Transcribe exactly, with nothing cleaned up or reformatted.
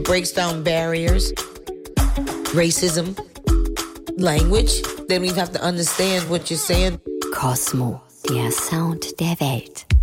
breaks down barriers, racism, language, then we have to understand what you're saying. Cosmo, der Sound der Welt.